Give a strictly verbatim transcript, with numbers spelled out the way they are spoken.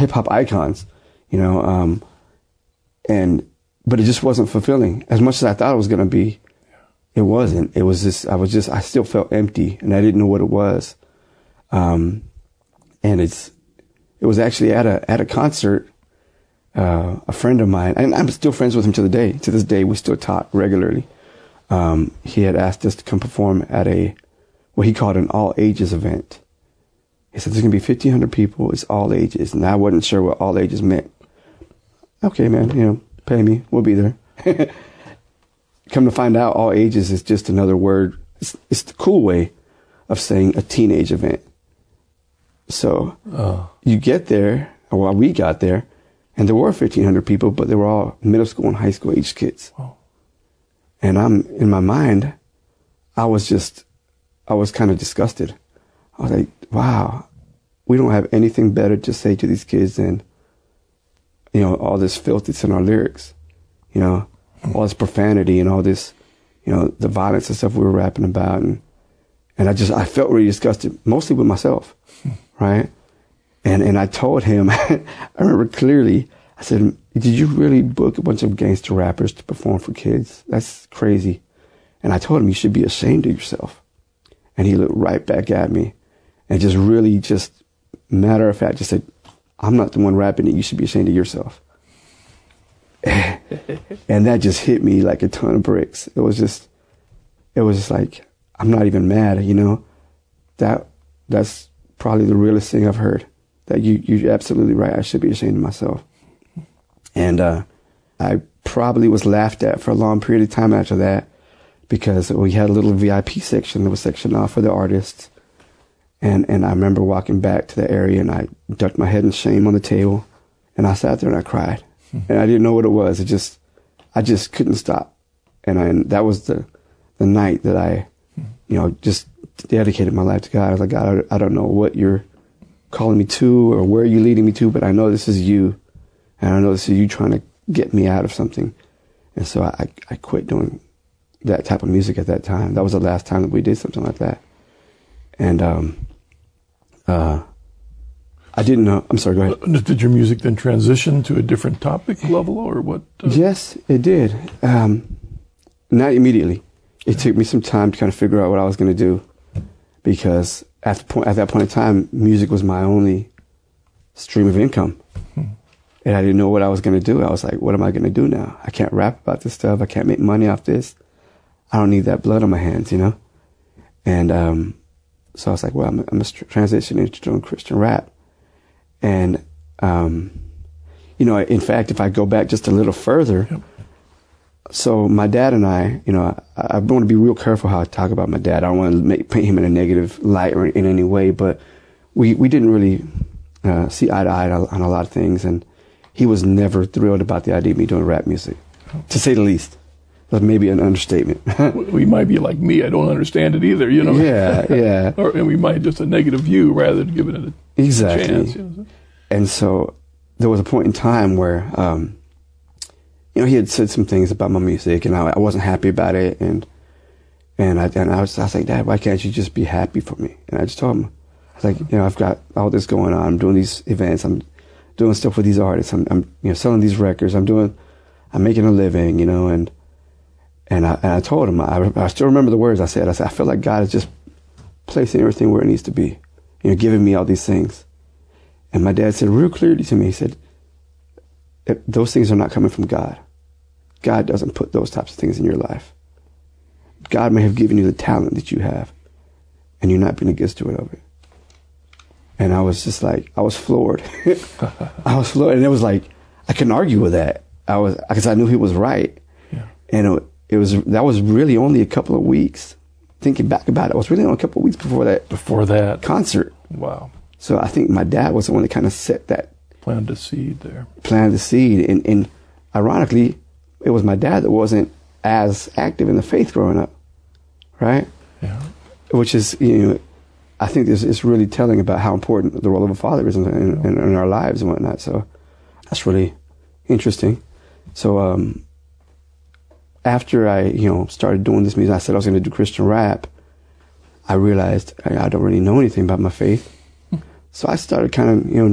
hip hop icons, you know, um, and, but it just wasn't fulfilling. As much as I thought it was going to be, it wasn't. It was just, I was just, I still felt empty and I didn't know what it was. Um, and it's, it was actually at a, at a concert, uh, a friend of mine, and I'm still friends with him to the day, to this day, we still talk regularly. Um, he had asked us to come perform at a, what he called an all ages event. He said, there's going to be fifteen hundred people. It's all ages. And I wasn't sure what all ages meant. Okay, man, you know, pay me. We'll be there. Come to find out, all ages is just another word. It's, it's the cool way of saying a teenage event. So oh. you get there, or well, we got there, and there were fifteen hundred people, but they were all middle school and high school age kids. Oh. And I'm, in my mind, I was just, I was kind of disgusted. I was like, wow, we don't have anything better to say to these kids than, you know, all this filth that's in our lyrics, you know, all this profanity and all this, you know, the violence and stuff we were rapping about. And, and I just, I felt really disgusted, mostly with myself, right? And, and I told him, I remember clearly, I said, did you really book a bunch of gangster rappers to perform for kids? That's crazy. And I told him, you should be ashamed of yourself. And he looked right back at me and just really just matter of fact, just said, I'm not the one rapping it. You should be ashamed of yourself. And that just hit me like a ton of bricks. It was just, it was just like, I'm not even mad, you know, that, that's probably the realest thing I've heard, that you, you're absolutely right. I should be ashamed of myself. And, uh, I probably was laughed at for a long period of time after that, because we had a little V I P section that was sectioned off for the artists. And, and I remember walking back to the area and I ducked my head in shame on the table and I sat there and I cried. Mm-hmm. And I didn't know what it was. It just, I just couldn't stop. And I, and that was the, the night that I, you know, just dedicated my life to God. I was like, God, I, I don't know what you're calling me to or where you're leading me to, but I know this is you. And I know this is you trying to get me out of something. And so I, I quit doing that type of music at that time. That was the last time that we did something like that. And, um, uh, I didn't know. I'm sorry, go ahead. Did your music then transition to a different topic level or what? Uh... Yes, it did. Um, not immediately. It yeah. took me some time to kind of figure out what I was going to do, because at the point, at that point in time, music was my only stream of income. Hmm. And I didn't know what I was going to do. I was like, what am I going to do now? I can't rap about this stuff. I can't make money off this. I don't need that blood on my hands, you know? And, um, so I was like, well, I'm, I'm going to transition into doing Christian rap. And, um, you know, in fact, if I go back just a little further, yep. so my dad and I, you know, I, I want to be real careful how I talk about my dad. I don't want to make, paint him in a negative light or in any way, but we, we didn't really, uh, see eye to eye on a lot of things. And he was never thrilled about the idea of me doing rap music, to say the least. That's maybe an understatement. We might be like me. I don't understand it either, you know? Yeah, yeah. Or, and we might just a negative view rather than giving it a exactly. chance. You know? And so there was a point in time where, um, you know, he had said some things about my music and I, I wasn't happy about it. And, and I, and I was, I was like, Dad, why can't you just be happy for me? And I just told him, I was like, you know, I've got all this going on. I'm doing these events. I'm doing stuff with these artists. I'm, I'm, you know, selling these records. I'm doing, I'm making a living, you know, and, and I, and I told him, I, I still remember the words I said. I said, I feel like God is just placing everything where it needs to be, you know, giving me all these things. And my dad said real clearly to me, he said, those things are not coming from God. God doesn't put those types of things in your life. God may have given you the talent that you have, and you're not being a good steward of it. And I was just like, I was floored. I was floored. And it was like, I couldn't argue with that. I was, because I knew he was right. Yeah. And it, it was, that was really only a couple of weeks. Thinking back about it, it was really only a couple of weeks before that. Before that. Concert. Wow. So I think my dad was the one that kind of set that. Planted the seed there. Planted the seed. And, and ironically, it was my dad that wasn't as active in the faith growing up. Right? Yeah. Which is, you know, I think this is really telling about how important the role of a father is in, in, in our lives and whatnot. So that's really interesting. So um, after I, you know, started doing this music, I said I was going to do Christian rap. I realized I, I don't really know anything about my faith. So I started kind of, you know,